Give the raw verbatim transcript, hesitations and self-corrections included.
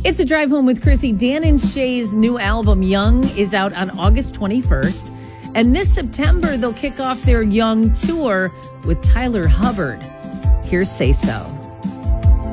It's a drive home with Chrissy. Dan and Shay's new album, Young, is out on August twenty-first. And this September, they'll kick off their Young tour with Tyler Hubbard. Here's Say So.